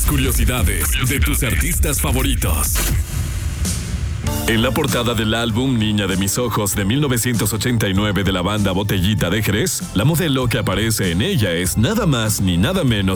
curiosidades de tus artistas favoritos. En la portada del álbum Niña de mis ojos de 1989 de la banda Botellita de Jerez, la modelo que aparece en ella es nada más ni nada menos